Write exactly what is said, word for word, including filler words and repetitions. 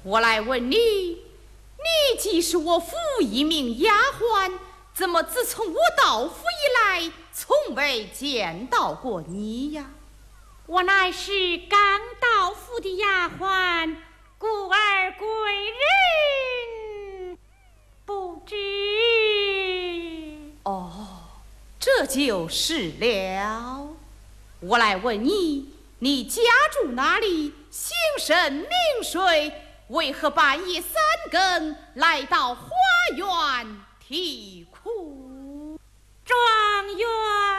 我来问你，你既是我府一名丫鬟，怎么自从我到府以来，从未见到过你呀？ 我乃是刚到府的丫鬟，故而贵人不知。 哦，这就是了。我来问你，你家住哪里？姓甚名谁？为何半夜三更来到花园啼哭？ 状元